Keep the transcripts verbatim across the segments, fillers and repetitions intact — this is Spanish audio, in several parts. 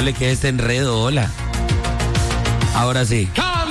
le quede este enredo, hola. Ahora sí.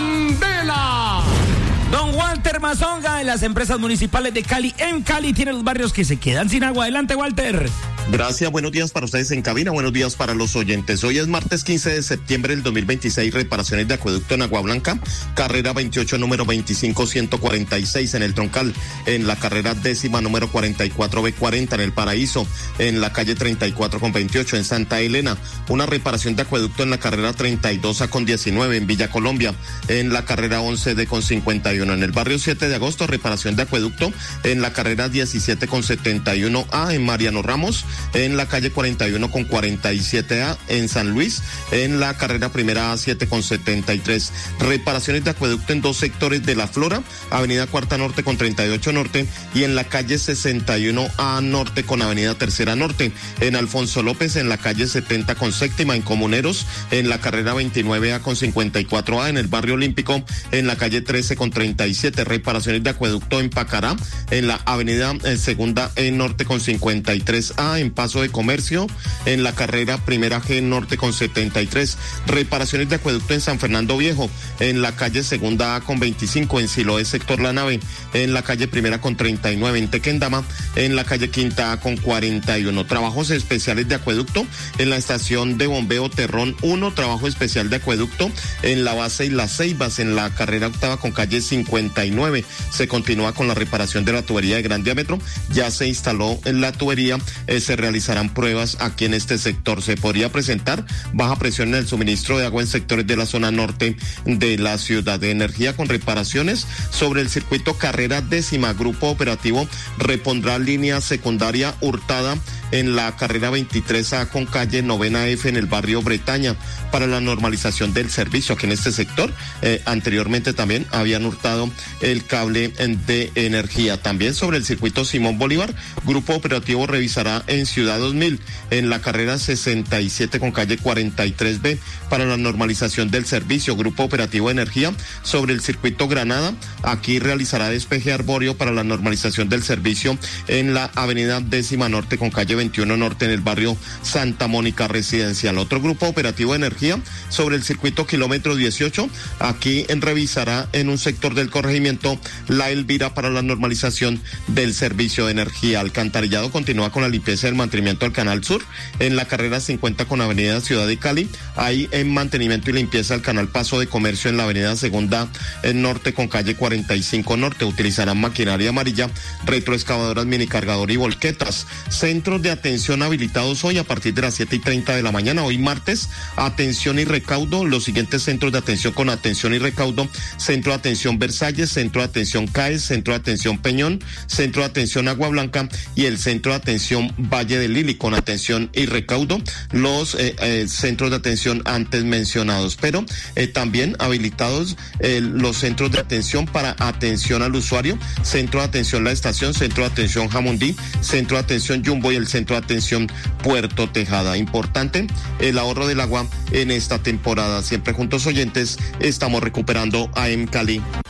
¡Candela! Don Walter Mazonga, de las empresas municipales de Cali. En Cali tiene los barrios que se quedan sin agua. Adelante, Walter. Gracias, buenos días para ustedes en cabina, buenos días para los oyentes. Hoy es martes quince de septiembre del dos mil veintiséis, reparaciones de acueducto en Agua Blanca, carrera veintiocho, número veinticinco ciento cuarenta y seis en el Troncal, en la carrera décima, número cuarenta y cuatro B cuarenta en el Paraíso, en la calle treinta y cuatro con veintiocho en Santa Elena, una reparación de acueducto en la carrera treinta y dos A con diecinueve en Villa Colombia, en la carrera once D con cincuenta y uno en el barrio siete de agosto, reparación de acueducto en la carrera diecisiete con setenta y uno A en Mariano Ramos, en la calle cuarenta y uno con cuarenta y siete A en San Luis, en la carrera primera A siete con setenta y tres. Reparaciones de acueducto en dos sectores de La Flora, avenida Cuarta Norte con treinta y ocho Norte, y en la calle sesenta y uno A Norte con avenida Tercera Norte, en Alfonso López, en la calle setenta con séptima en Comuneros, en la carrera veintinueve A con cincuenta y cuatro A en el barrio Olímpico, en la calle trece con treinta y siete. Reparaciones de acueducto en Pacará, en la avenida eh, Segunda E Norte con cincuenta y tres A en Paso de Comercio, en la carrera Primera G Norte con setenta y tres. Reparaciones de acueducto en San Fernando Viejo, en la calle Segunda A con veinticinco en Siloé sector La Nave, en la calle Primera con treinta y nueve en Tequendama, en la calle Quinta A con cuarenta y uno. Trabajos especiales de acueducto en la estación de bombeo Terrón uno, trabajo especial de acueducto en la base y Las Ceibas, en la carrera octava con calle cincuenta y nueve. Se continúa con la reparación de la tubería de gran diámetro, ya se instaló en la tubería, eh, se realizarán pruebas aquí en este sector. Se podría presentar baja presión en el suministro de agua en sectores de la zona norte de la ciudad. De energía con reparaciones sobre el circuito carrera décima, grupo operativo repondrá línea secundaria hurtada en la carrera veintitrés A con calle novena F en el barrio Bretaña para la normalización del servicio aquí en este sector. Eh, anteriormente también habían hurtado el cable de energía. También sobre el circuito Simón Bolívar, grupo operativo revisará en Ciudad dos mil en la carrera sesenta y siete con calle cuarenta y tres B para la normalización del servicio. Grupo operativo de energía sobre el circuito Granada, aquí realizará despeje arbóreo para la normalización del servicio en la avenida décima Norte con calle veintiuno Norte en el barrio Santa Mónica Residencial. Otro grupo operativo de energía sobre el circuito kilómetro dieciocho, aquí en revisará en un sector del corregimiento La Elvira para la normalización del servicio de energía. Alcantarillado continúa con la limpieza y el mantenimiento del Canal Sur en la carrera cincuenta con avenida Ciudad de Cali, ahí en mantenimiento y limpieza del Canal Paso de Comercio en la avenida Segunda en Norte con calle cuarenta y cinco Norte. Utilizarán maquinaria amarilla, retroexcavadoras, minicargador y volquetas. Centros de atención habilitados hoy a partir de las siete y treinta de la mañana, hoy martes, atención y recaudo. Los siguientes centros de atención con atención y recaudo: Centro de Atención Versalles, Centro de Atención CAES, Centro de Atención Peñón, Centro de Atención Agua Blanca y el Centro de Atención Valle de Lili con atención y recaudo, los eh, eh, centros de atención antes mencionados, pero eh, también habilitados eh, los centros de atención para atención al usuario: Centro de Atención La Estación, Centro de Atención Jamundí, Centro de Atención Jumbo y el Centro de Atención Puerto Tejada. Importante el ahorro del agua en esta temporada. Siempre juntos, oyentes, estamos recuperando a M Cali.